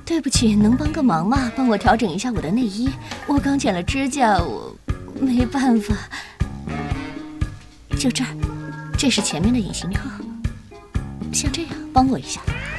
对不起，能帮个忙吗？帮我调整一下我的内衣，我刚剪了指甲，我没办法。就这儿，这是前面的隐形套，像这样，帮我一下。